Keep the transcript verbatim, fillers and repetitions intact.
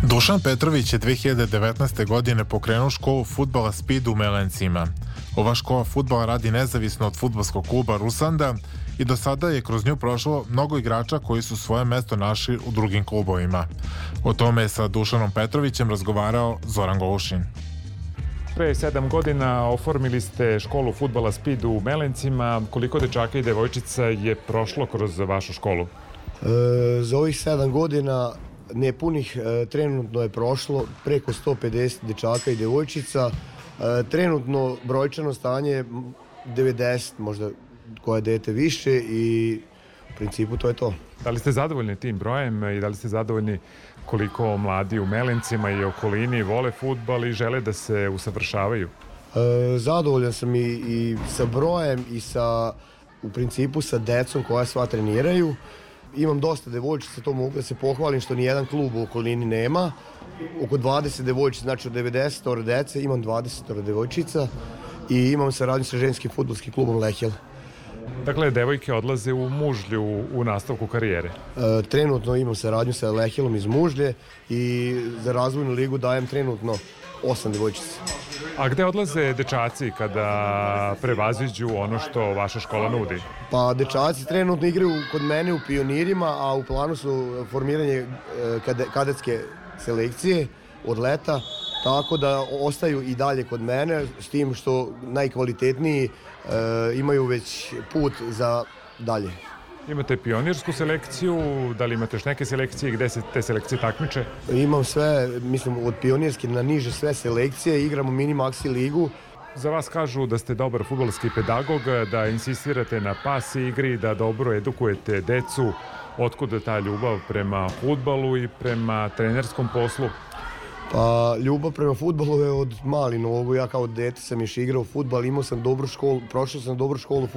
Dušan Petrović je dve hiljade devetnaeste. godine pokrenuo školu fudbala Speed u Melencima. Ova škola fudbala radi nezavisno od fudbalskog kluba Rusanda i do sada je kroz nju prošlo mnogo igrača koji su svoje mesto našli u drugim klubovima. O tome je sa Dušanom Petrovićem razgovarao Zoran Golušin. Pre sedam godina oformili ste školu fudbala Speed u Melencima. Koliko dečaka i devojčica je prošlo kroz vašu školu? E, za ovih sedam godina nepunih e, trenutno je prošlo preko sto pedeset dečaka i devojčica. E, trenutno brojčano stanje devedeset, možda koje dete više, i u principu to je to. Da li ste zadovoljni tim brojem i da li ste zadovoljni koliko mladi u Melencima i okolini vole fudbal i žele da se usavršavaju? E, zadovoljan sam i, i sa brojem i sa, u principu sa decom koja sva treniraju. Imam dosta devojčica, to mogu da se pohvalim, što nijedan klub u okolini nema. Oko dvadeset devojčica, znači od devedeset dece imam dvadeset devojčica i imam saradnju sa ženskim fudbalskim klubom Lehel. Dakle, devojke odlaze u Mužlju u nastavku karijere. E, trenutno imam saradnju sa Lehelom iz Mužlje i za razvojnu ligu dajem trenutno osam devojčica. A gde odlaze dečaci kada prevaziđu ono što vaša škola nudi? Pa dečaci trenutno igraju kod mene u Pionirima, a u planu su formiranje kadetske selekcije od leta, tako da ostaju i dalje kod mene, s tim što najkvalitetniji e, imaju već put za dalje. Imate pionirsku selekciju, da li imate još neke selekcije, gde se te selekcije takmiče? Imam sve, mislim, od pionirske na niže sve selekcije, igramo mini maxi ligu. Za vas kažu da ste dobar fudbalski pedagog, da insistirate na pas igri, da dobro edukujete decu. Otkud ta ljubav prema fudbalu i prema trenerskom poslu? Pa ljubav prema fudbalu je od mali nogu. Ja kao dete sam još igrao fudbal, imao sam dobru školu, prošao sam dobru školu